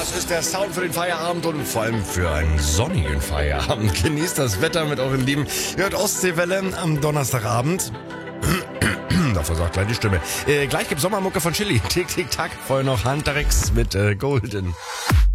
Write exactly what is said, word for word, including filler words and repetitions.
Das ist der Sound für den Feierabend und vor allem für einen sonnigen Feierabend. Genießt das Wetter mit euren Lieben. Ihr hört Ostseewelle am Donnerstagabend. Davor sagt gleich die Stimme. Äh, gleich gibt's Sommermucke von Chili. Tick, tick, tack. Vorher noch Hunter X mit äh, Golden.